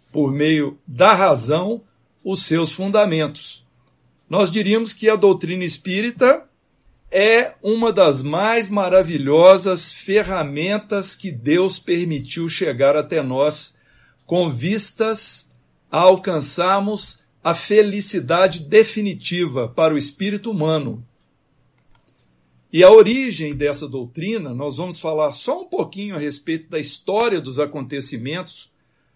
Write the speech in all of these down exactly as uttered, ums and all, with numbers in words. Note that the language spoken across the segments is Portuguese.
por meio da razão, os seus fundamentos. Nós diríamos que a doutrina espírita é uma das mais maravilhosas ferramentas que Deus permitiu chegar até nós, com vistas a alcançarmos a felicidade definitiva para o espírito humano. E a origem dessa doutrina, nós vamos falar só um pouquinho a respeito da história dos acontecimentos.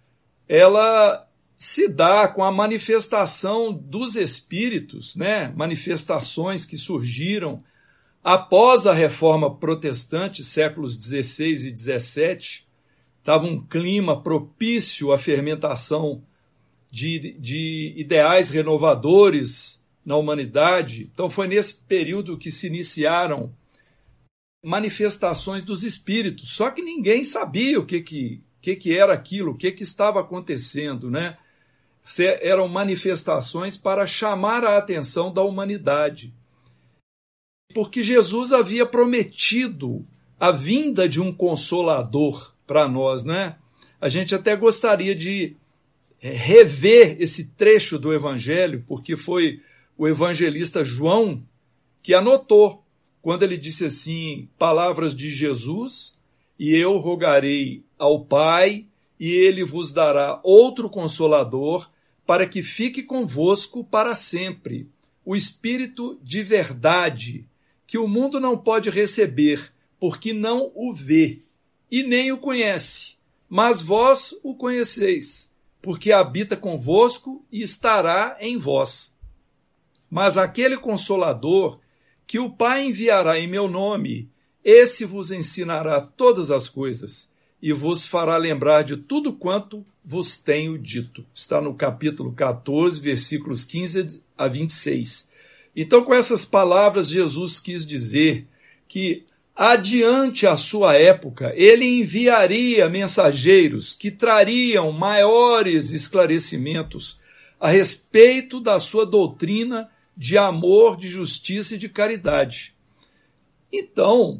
Ela se dá com a manifestação dos espíritos, né? Manifestações que surgiram após a Reforma Protestante, séculos dezesseis e dezessete. Estava um clima propício à fermentação de, de ideais renovadores na humanidade. Então foi nesse período que se iniciaram manifestações dos espíritos, só que ninguém sabia o que, que, que, que era aquilo, o que, que estava acontecendo, né? Eram manifestações para chamar a atenção da humanidade, porque Jesus havia prometido a vinda de um consolador para nós, né? A gente até gostaria de rever esse trecho do Evangelho, porque foi o evangelista João que anotou, quando ele disse assim, palavras de Jesus, e eu rogarei ao Pai, e ele vos dará outro consolador, para que fique convosco para sempre, o Espírito de verdade, que o mundo não pode receber, porque não o vê, e nem o conhece, mas vós o conheceis, porque habita convosco e estará em vós. Mas aquele Consolador, que o Pai enviará em meu nome, esse vos ensinará todas as coisas, e vos fará lembrar de tudo quanto vos tenho dito. Está no capítulo quatorze, versículos quinze a vinte e seis. Então, com essas palavras, Jesus quis dizer que, adiante a sua época, ele enviaria mensageiros que trariam maiores esclarecimentos a respeito da sua doutrina de amor, de justiça e de caridade. Então,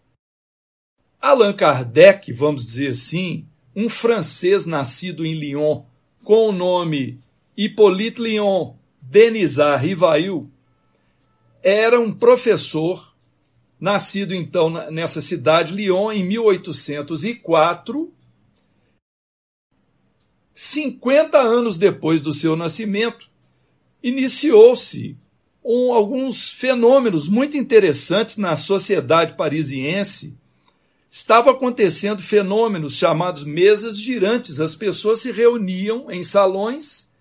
Allan Kardec, vamos dizer assim, um francês nascido em Lyon, com o nome Hippolyte Léon Denisard Rivail, era um professor, nascido então nessa cidade, Lyon, em mil oitocentos e quatro, cinquenta anos depois do seu nascimento, iniciou-se um, alguns fenômenos muito interessantes na sociedade parisiense. Estava acontecendo fenômenos chamados mesas girantes. As pessoas se reuniam em salões,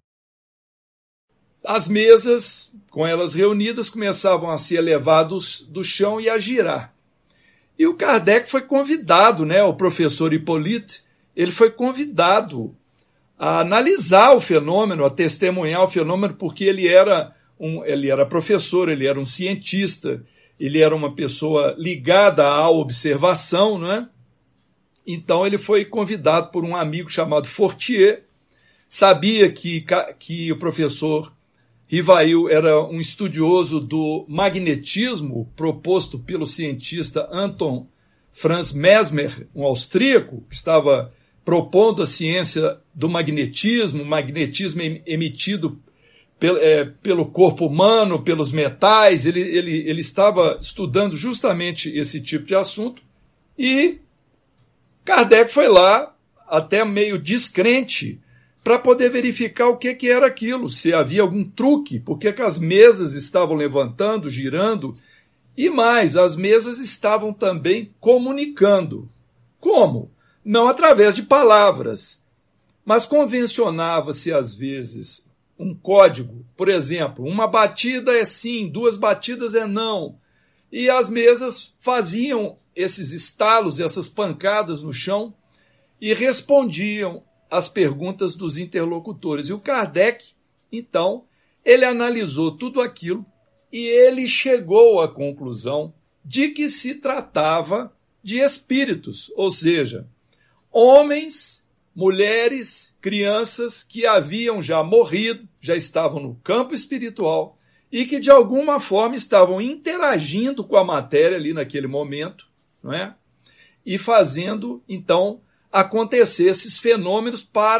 as mesas, com elas reunidas, começavam a se elevar do, do chão e a girar. E o Kardec foi convidado, né, o professor Hippolyte, ele foi convidado a analisar o fenômeno, a testemunhar o fenômeno, porque ele era, um, ele era professor, ele era um cientista, ele era uma pessoa ligada à observação, né? Então ele foi convidado por um amigo chamado Fortier, sabia que, que o professor Rivail era um estudioso do magnetismo proposto pelo cientista Anton Franz Mesmer, um austríaco, que estava propondo a ciência do magnetismo, magnetismo emitido pelo, é, pelo corpo humano, pelos metais. Ele, ele, ele estava estudando justamente esse tipo de assunto, e Kardec foi lá, até meio descrente, para poder verificar o que, que era aquilo, se havia algum truque, porque que as mesas estavam levantando, girando, e mais, as mesas estavam também comunicando. Como? Não através de palavras, mas convencionava-se às vezes um código. Por exemplo, uma batida é sim, duas batidas é não. E as mesas faziam esses estalos, essas pancadas no chão e respondiam às perguntas dos interlocutores. E o Kardec, então, ele analisou tudo aquilo e ele chegou à conclusão de que se tratava de espíritos, ou seja, homens, mulheres, crianças que haviam já morrido, já estavam no campo espiritual e que de alguma forma estavam interagindo com a matéria ali naquele momento, não é? E fazendo, então, acontecer esses fenômenos para